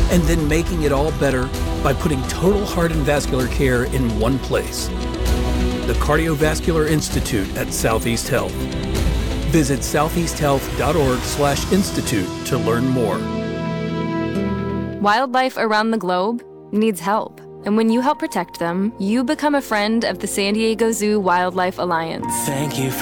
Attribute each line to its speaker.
Speaker 1: and then making it all better by putting total heart and vascular care in one place. The Cardiovascular Institute at Southeast Health. Visit southeasthealth.org/institute to learn more.
Speaker 2: Wildlife around the globe needs help. And when you help protect them, you become a friend of the San Diego Zoo Wildlife Alliance.
Speaker 3: Thank you